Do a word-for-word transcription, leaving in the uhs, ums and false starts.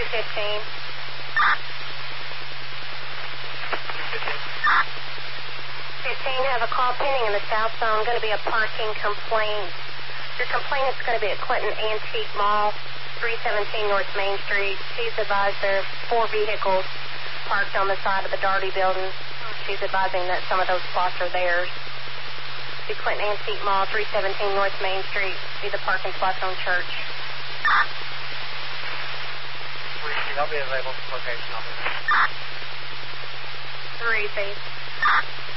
two fifteen. fifteen, have a call pending in the South Zone. Going to be a parking complaint. Your complaint is going to be at Clinton Antique Mall, three seventeen North Main Street. She's advised there are four vehicles parked on the side of the Darty building. She's advising that some of those spots are theirs. The Clinton Antique Mall, three seventeen North Main Street. See the parking spots on Church. I'll be available for location. I'll be there. Three, please.